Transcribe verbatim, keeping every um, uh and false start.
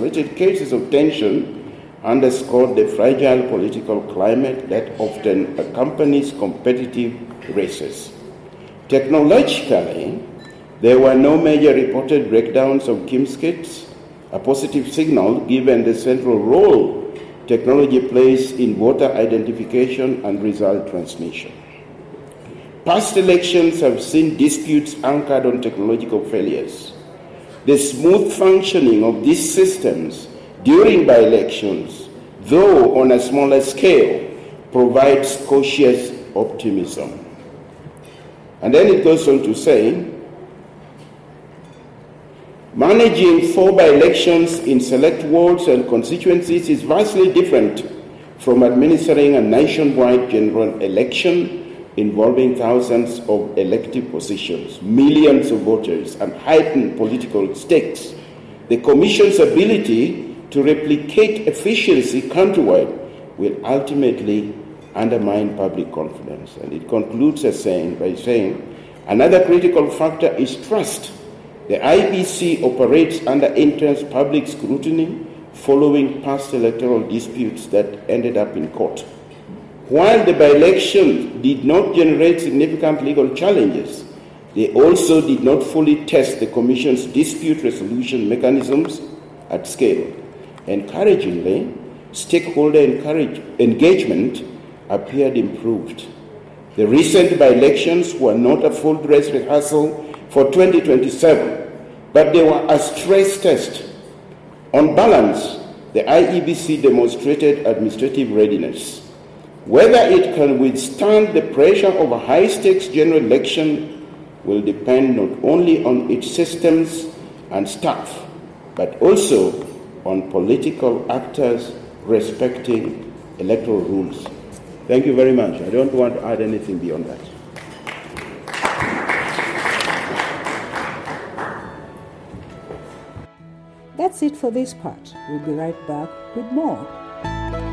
isolated cases of tension underscored the fragile political climate that often accompanies competitive races. Technologically, there were no major reported breakdowns of Kim's kits, a positive signal given the central role technology plays in voter identification and result transmission. Past elections have seen disputes anchored on technological failures. The smooth functioning of these systems during by-elections, though on a smaller scale, provides cautious optimism. And then it goes on to say, managing four by-elections in select wards and constituencies is vastly different from administering a nationwide general election involving thousands of elective positions, millions of voters, and heightened political stakes. The Commission's ability to replicate efficiency countrywide will ultimately undermine public confidence. And it concludes as saying, by saying, another critical factor is trust. The I B C operates under intense public scrutiny following past electoral disputes that ended up in court. While the by-election did not generate significant legal challenges, they also did not fully test the Commission's dispute resolution mechanisms at scale. Encouragingly, stakeholder encourage, engagement appeared improved. The recent by-elections were not a full dress rehearsal for twenty twenty-seven, but they were a stress test. On balance, the I E B C demonstrated administrative readiness. Whether it can withstand the pressure of a high-stakes general election will depend not only on its systems and staff, but also on political actors respecting electoral rules. Thank you very much. I don't want to add anything beyond that. That's it for this part. We'll be right back with more.